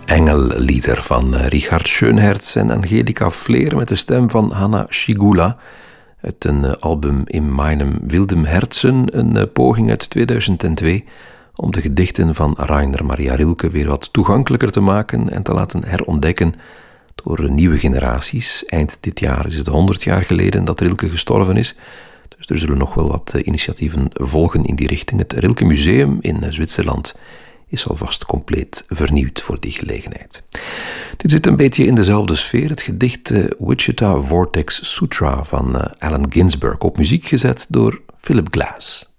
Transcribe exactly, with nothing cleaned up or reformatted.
Engellieder van Richard Schönherz en Angelika Fleer met de stem van Hanna Schygulla. Uit een album In meinem Wildem Herzen, een poging uit tweeduizend twee om de gedichten van Rainer Maria Rilke weer wat toegankelijker te maken en te laten herontdekken door nieuwe generaties. Eind dit jaar is het honderd jaar geleden dat Rilke gestorven is. Dus er zullen nog wel wat initiatieven volgen in die richting. Het Rilke Museum in Zwitserland is alvast compleet vernieuwd voor die gelegenheid. Dit zit een beetje in dezelfde sfeer. Het gedicht uh, Wichita Vortex Sutra van uh, Allen Ginsberg, op muziek gezet door Philip Glass.